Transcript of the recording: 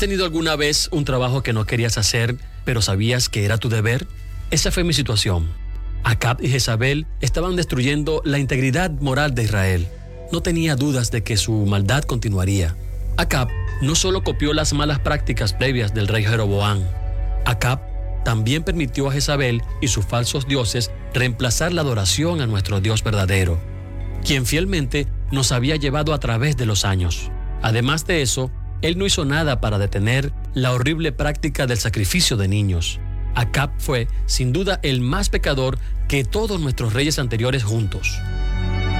tenido alguna vez un trabajo que no querías hacer, pero sabías que era tu deber? Esa fue mi situación. Acab y Jezabel estaban destruyendo la integridad moral de Israel. No tenía dudas de que su maldad continuaría. Acab no solo copió las malas prácticas previas del rey Jeroboam. Acab también permitió a Jezabel y sus falsos dioses reemplazar la adoración a nuestro Dios verdadero, quien fielmente nos había llevado a través de los años. Además de eso, él no hizo nada para detener la horrible práctica del sacrificio de niños. Acab fue, sin duda, el más pecador que todos nuestros reyes anteriores juntos.